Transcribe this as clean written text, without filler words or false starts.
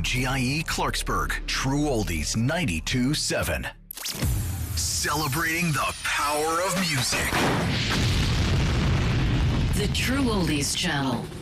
WGIE Clarksburg, True Oldies 92.7. Celebrating the power of music. The True Oldies Channel.